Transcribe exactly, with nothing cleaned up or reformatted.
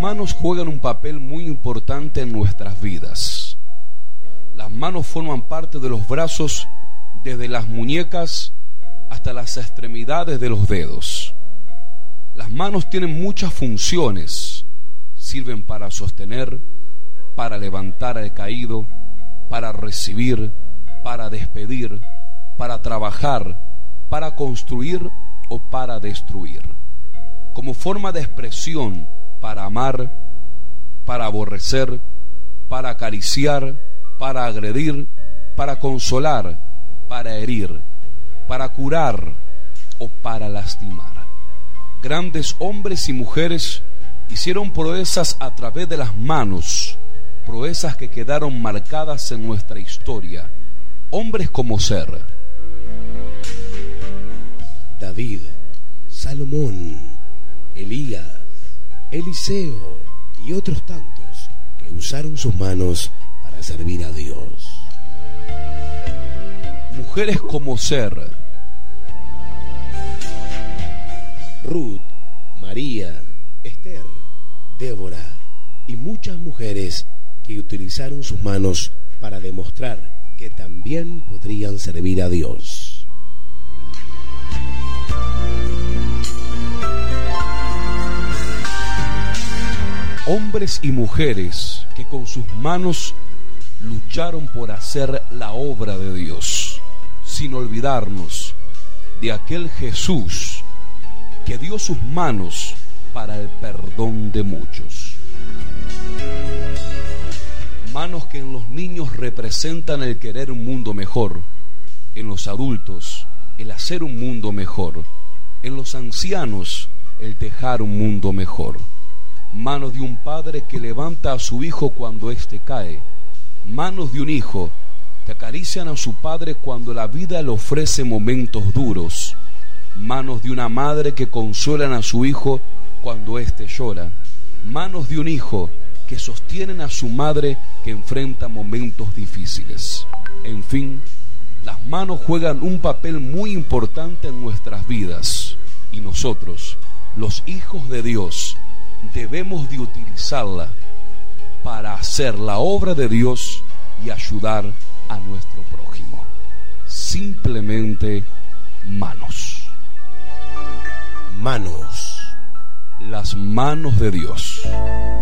manos juegan un papel muy importante en nuestras vidas. Las manos forman parte de los brazos desde las muñecas hasta las extremidades de los dedos. Las manos tienen muchas funciones. Sirven para sostener, para levantar al caído, para recibir, para despedir, para trabajar, para construir o para destruir. Como forma de expresión, para amar, para aborrecer, para acariciar, para agredir, para consolar, para herir, para curar o para lastimar. Grandes hombres y mujeres hicieron proezas a través de las manos, proezas que quedaron marcadas en nuestra historia. Hombres como Ser, David, Salomón, Elías, Eliseo y otros tantos que usaron sus manos para servir a Dios. Mujeres como Ser, Ruth, María, Esther, Débora y muchas mujeres que utilizaron sus manos para demostrar que también podrían servir a Dios. Hombres y mujeres que con sus manos lucharon por hacer la obra de Dios, sin olvidarnos de aquel Jesús que dio sus manos para el perdón de muchos. Manos que en los niños representan el querer un mundo mejor, en los adultos el hacer un mundo mejor, en los ancianos el dejar un mundo mejor. Manos de un padre que levanta a su hijo cuando éste cae, manos de un hijo que acarician a su padre cuando la vida le ofrece momentos duros, manos de una madre que consuelan a su hijo cuando éste llora, manos de un hijo que sostienen a su madre que enfrenta momentos difíciles. En fin, las manos juegan un papel muy importante en nuestras vidas y nosotros, los hijos de Dios, debemos de utilizarla para hacer la obra de Dios y ayudar a nuestro prójimo. Simplemente manos. Manos. Las manos de Dios.